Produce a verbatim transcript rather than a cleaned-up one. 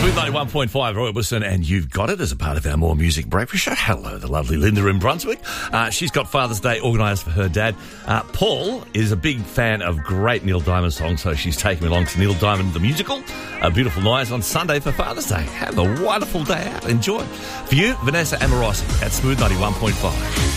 Smooth ninety-one point five, Roy Wilson, and you've got it as a part of our More Music Breakfast show. Hello, the lovely Linda in Brunswick. Uh, she's got Father's Day organised for her dad. Uh, Paul is a big fan of great Neil Diamond songs, so she's taking me along to Neil Diamond the musical. A beautiful night on Sunday for Father's Day. Have a wonderful day out. Enjoy. For you, Vanessa Amorosi at Smooth ninety-one point five.